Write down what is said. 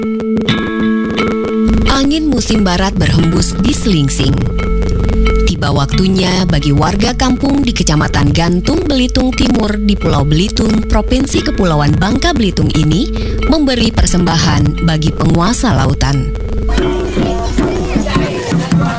Angin musim barat berhembus di Selingsing. Tiba waktunya bagi warga kampung di Kecamatan Gantung, Belitung Timur di Pulau Belitung, Provinsi Kepulauan Bangka Belitung ini memberi persembahan bagi penguasa lautan.